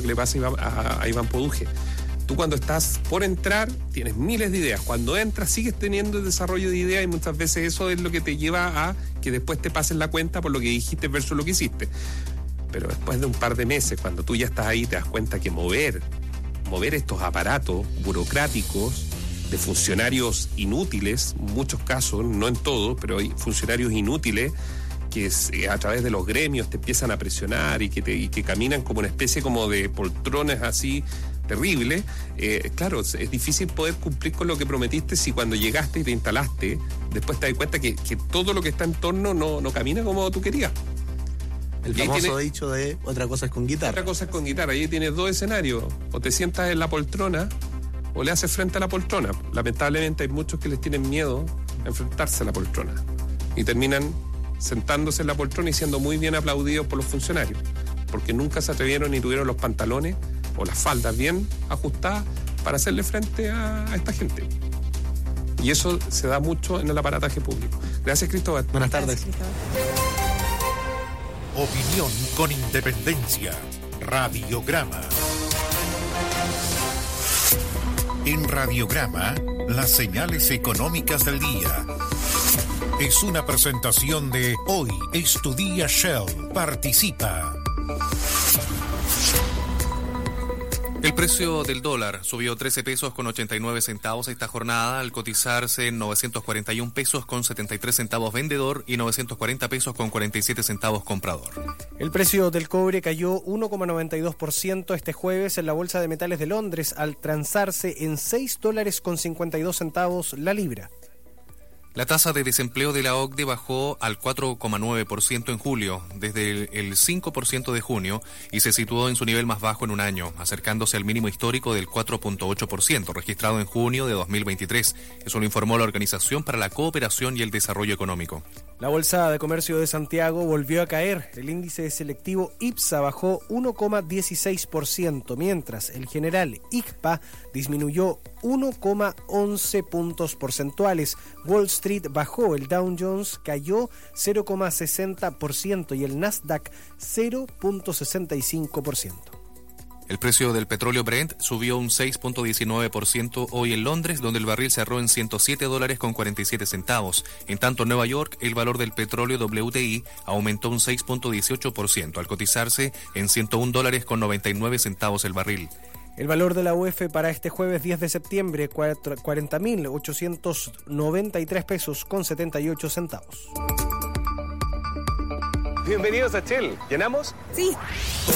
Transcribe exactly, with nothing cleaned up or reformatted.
que le pasa a Iván, a, a Iván Poduje. Tú cuando estás por entrar tienes miles de ideas, cuando entras sigues teniendo el desarrollo de ideas y muchas veces eso es lo que te lleva a que después te pasen la cuenta por lo que dijiste versus lo que hiciste. Pero después de un par de meses, cuando tú ya estás ahí, te das cuenta que mover, mover estos aparatos burocráticos de funcionarios inútiles, en muchos casos, no en todos, pero hay funcionarios inútiles que a través de los gremios te empiezan a presionar y que, te, y que caminan como una especie como de poltrones así terrible, eh, claro, es difícil poder cumplir con lo que prometiste si cuando llegaste y te instalaste, después te das cuenta que, que todo lo que está en torno no, no camina como tú querías. El famoso tiene, dicho de otra cosa es con guitarra. Otra cosa es con guitarra, ahí tienes dos escenarios, o te sientas en la poltrona o le haces frente a la poltrona. Lamentablemente hay muchos que les tienen miedo a enfrentarse a la poltrona y terminan sentándose en la poltrona y siendo muy bien aplaudidos por los funcionarios, porque nunca se atrevieron ni tuvieron los pantalones o las faldas bien ajustadas para hacerle frente a, a esta gente. Y eso se da mucho en el aparataje público. Gracias, Cristóbal. Buenas tardes. Gracias, Opinión con independencia. Radiograma. En Radiograma, las señales económicas del día. Es una presentación de Hoy es tu día Shell. Participa. El precio del dólar subió trece pesos con ochenta y nueve centavos esta jornada al cotizarse en novecientos cuarenta y un pesos con setenta y tres centavos vendedor y novecientos cuarenta pesos con cuarenta y siete centavos comprador. El precio del cobre cayó uno coma noventa y dos por ciento este jueves en la Bolsa de Metales de Londres al transarse en seis dólares con cincuenta y dos centavos la libra. La tasa de desempleo de la O C D E bajó al cuatro coma nueve por ciento en julio, desde el cinco por ciento de junio, y se situó en su nivel más bajo en un año, acercándose al mínimo histórico del cuatro coma ocho por ciento, registrado en junio de dos mil veintitrés. Eso lo informó la Organización para la Cooperación y el Desarrollo Económico. La Bolsa de Comercio de Santiago volvió a caer. El índice selectivo IPSA bajó uno coma dieciséis por ciento, mientras el general I C P A disminuyó uno coma once puntos porcentuales. Wall Street bajó, el Dow Jones cayó cero coma sesenta por ciento y el Nasdaq cero coma sesenta y cinco por ciento. El precio del petróleo Brent subió un seis coma diecinueve por ciento hoy en Londres, donde el barril cerró en ciento siete dólares con cuarenta y siete centavos. En tanto, en Nueva York, el valor del petróleo W T I aumentó un seis coma dieciocho por ciento al cotizarse en ciento un dólares con noventa y nueve centavos el barril. El valor de la U F para este jueves diez de septiembre, cuarenta mil ochocientos noventa y tres pesos con setenta y ocho centavos. Bienvenidos a Shell. ¿Llenamos? Sí.